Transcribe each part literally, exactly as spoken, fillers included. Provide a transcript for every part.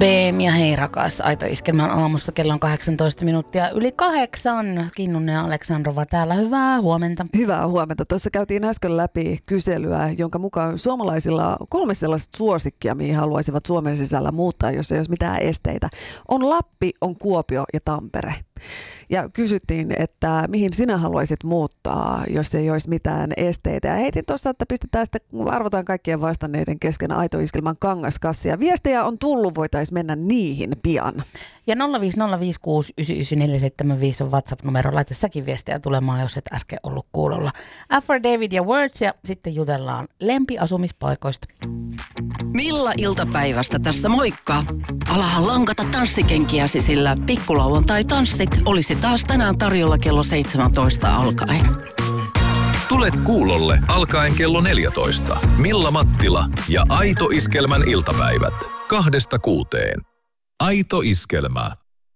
Beem ja hei rakas, Aito Iskelmän aamussa, kello on kahdeksantoista minuuttia yli kahdeksan. Kinnunen ja Aleksandrova täällä, hyvää huomenta. Hyvää huomenta. Tuossa käytiin äsken läpi kyselyä, jonka mukaan suomalaisilla on kolme sellaista suosikkia, mihin haluaisivat Suomen sisällä muuttaa, jos ei olisi mitään esteitä. On Lappi, on Kuopio ja Tampere. Ja kysyttiin, että mihin sinä haluaisit muuttaa, jos ei olisi mitään esteitä. Ja heitin tuossa, että pistetään sitten, arvotaan kaikkien vastanneiden kesken Aito Iskelmän kangaskassia. Viestejä on tullut, voitaisiin mennä niihin pian. Ja nolla viisi nolla viisi kuusi yhdeksän yhdeksän neljä seitsemän viisi on WhatsApp-numero. Laita säkin viestejä tulemaan, jos et äsken ollut kuulolla. After David ja Words ja sitten jutellaan lempiasumispaikoista. Milla iltapäivästä tässä moikka. Alahan lankata tanssikenkiäsi, sillä pikkulauantai-tanssit olisi taas tänään tarjolla kello seitsemäntoista alkaen. Tule kuulolle alkaen kello neljätoista. Milla Mattila ja Aito Iskelmän iltapäivät. Kahdesta kuuteen. Aito Iskelmä.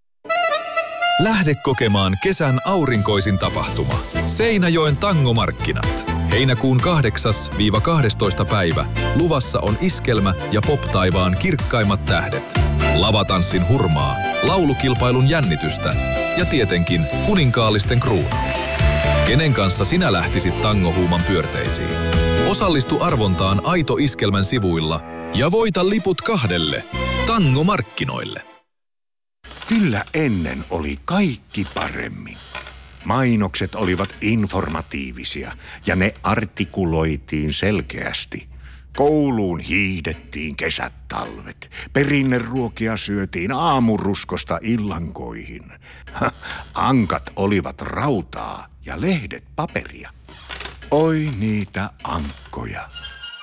Lähde kokemaan kesän aurinkoisin tapahtuma. Seinäjoen tangomarkkinat. Heinäkuun kahdeksas–kahdestoista päivä. Luvassa on iskelmä ja pop-taivaan kirkkaimmat tähdet. Lavatanssin hurmaa, laulukilpailun jännitystä ja tietenkin kuninkaallisten kruunaus. Kenen kanssa sinä lähtisit tangohuuman pyörteisiin? Osallistu arvontaan Aito Iskelmän sivuilla ja voita liput kahdelle tangomarkkinoille. Kyllä ennen oli kaikki paremmin. Mainokset olivat informatiivisia ja ne artikuloitiin selkeästi. Kouluun hiihdettiin kesät talvet. Perinneruokia syötiin aamuruskosta illankoihin. Ankat olivat rautaa ja lehdet paperia. Oi niitä ankkoja.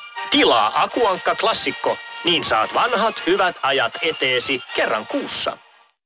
Tilaa Akuankka Klassikko, niin saat vanhat hyvät ajat eteesi kerran kuussa.